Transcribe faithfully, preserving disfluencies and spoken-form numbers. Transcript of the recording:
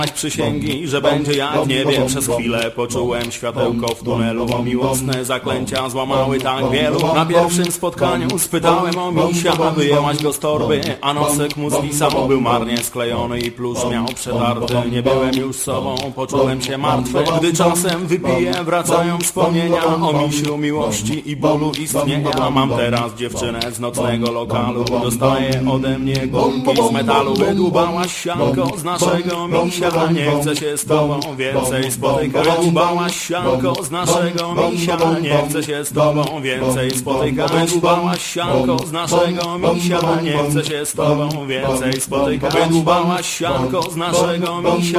Przysięgi, że będzie jak w niebie. Przez chwilę poczułem światełko w tunelu, bo miłosne zaklęcia złamały tak wielu. Na pierwszym spotkaniu spytałem o misia, a wyjęłaś go z torby, a nosek mu zwisał. Był marnie sklejony i plusz miał przetarty. Nie byłem już sobą, poczułem się martwy. Gdy czasem wypiję, wracają wspomnienia o misiu, miłości i bólu istnienia. Mam teraz dziewczynę z nocnego lokalu, dostaje ode mnie gumki z metalu. Wydłubałaś sianko z naszego misia, nie chcę się z tobą więcej spotykać. Wydłubałaś sianko z naszego misia, nie chcę się z tobą więcej spotykać. Wydłubałaś sianko z naszego misia, nie chcę się z tobą więcej spotykać. Wydłubałaś sianko z naszego misia,